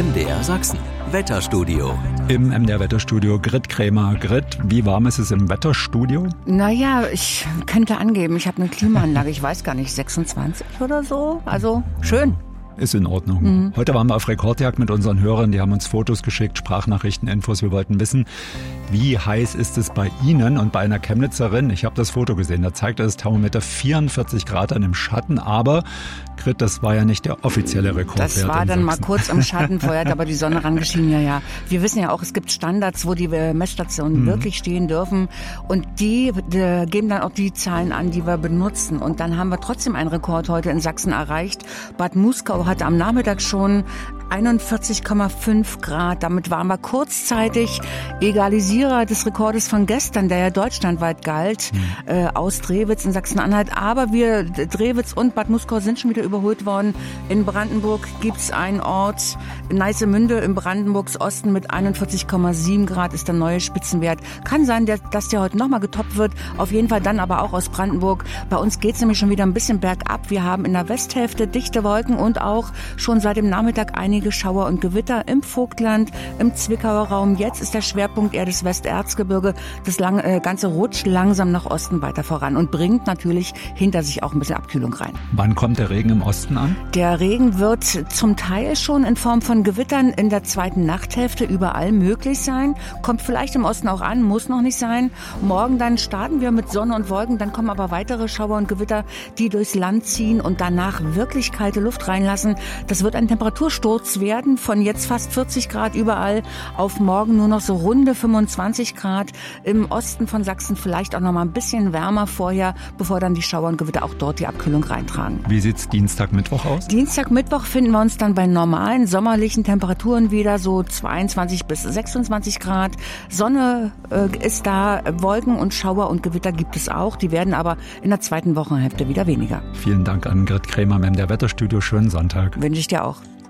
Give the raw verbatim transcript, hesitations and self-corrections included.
M D R Sachsen. Wetterstudio. Im M D R-Wetterstudio Grit Krämer. Grit, wie warm ist es im Wetterstudio? Naja, ich könnte angeben, ich habe eine Klimaanlage, ich weiß gar nicht, sechsundzwanzig oder so. Also schön. Ist in Ordnung. Mhm. Heute waren wir auf Rekordjagd mit unseren Hörern. Die haben uns Fotos geschickt, Sprachnachrichten, Infos. Wir wollten wissen, wie heiß ist es bei Ihnen? Und bei einer Chemnitzerin, ich habe das Foto gesehen, da zeigte das Thermometer vierundvierzig Grad an im Schatten. Aber, Grit, das war ja nicht der offizielle Rekordwert. Das war dann mal kurz im Schatten, vorher hat aber die Sonne rangeschienen. Ja, ja. Wir wissen ja auch, es gibt Standards, wo die Messstationen mhm. wirklich stehen dürfen. Und die, die geben dann auch die Zahlen an, die wir benutzen. Und dann haben wir trotzdem einen Rekord heute in Sachsen erreicht. Bad Muskau hatte am Nachmittag schon einundvierzig Komma fünf Grad. Damit waren wir kurzzeitig Egalisierer des Rekordes von gestern, der ja deutschlandweit galt, mhm. äh, aus Drewitz in Sachsen-Anhalt. Aber wir, Drewitz und Bad Muskau sind schon wieder überholt worden. In Brandenburg gibt's einen Ort, Neissemünde im Brandenburgs Osten mit einundvierzig Komma sieben Grad ist der neue Spitzenwert. Kann sein, dass der heute nochmal getoppt wird. Auf jeden Fall dann aber auch aus Brandenburg. Bei uns geht's nämlich schon wieder ein bisschen bergab. Wir haben in der Westhälfte dichte Wolken und auch schon seit dem Nachmittag einige Schauer und Gewitter im Vogtland, im Zwickauer Raum. Jetzt ist der Schwerpunkt eher das Westerzgebirge. Das lang, äh, Ganze rutscht langsam nach Osten weiter voran und bringt natürlich hinter sich auch ein bisschen Abkühlung rein. Wann kommt der Regen im Osten an? Der Regen wird zum Teil schon in Form von Gewittern in der zweiten Nachthälfte überall möglich sein. Kommt vielleicht im Osten auch an, muss noch nicht sein. Morgen dann starten wir mit Sonne und Wolken, dann kommen aber weitere Schauer und Gewitter, die durchs Land ziehen und danach wirklich kalte Luft reinlassen. Das wird ein Temperatursturz werden von jetzt fast vierzig Grad überall auf morgen nur noch so runde fünfundzwanzig Grad. Im Osten von Sachsen vielleicht auch noch mal ein bisschen wärmer vorher, bevor dann die Schauer und Gewitter auch dort die Abkühlung reintragen. Wie sieht's Dienstag, Mittwoch aus? Dienstag, Mittwoch finden wir uns dann bei normalen sommerlichen Temperaturen wieder, so zweiundzwanzig bis sechsundzwanzig Grad. Sonne äh, ist da, Wolken und Schauer und Gewitter gibt es auch. Die werden aber in der zweiten Wochenhälfte wieder weniger. Vielen Dank an Grit Krämer im M D R Wetterstudio. Schönen Sonntag. Wünsche ich dir auch.